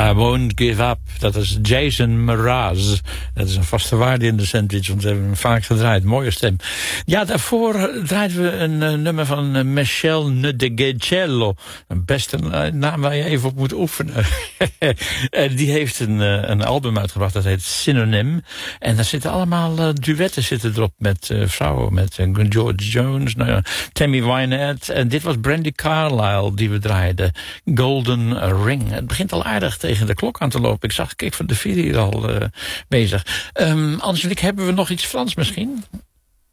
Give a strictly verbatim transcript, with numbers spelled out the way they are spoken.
I Won't Give Up. Dat is Jason Mraz. Dat is een vaste waarde in de sandwich, want we hebben hem vaak gedraaid. Mooie stem. Ja, daarvoor draaiden we een uh, nummer van uh, Michel Ndegecello. Een beste uh, naam waar je even op moet oefenen. En die heeft een, uh, een album uitgebracht, dat heet Synonym. En daar zitten allemaal uh, duetten zitten erop met uh, vrouwen. Met uh, George Jones, nou, ja, Tammy Wynette. En dit was Brandi Carlile die we draaiden. Golden Ring. Het begint al aardig tegen de klok aan te lopen. Ik zag Kik van de Vier hier al uh, bezig. Um, Angelique, hebben we nog iets Frans misschien?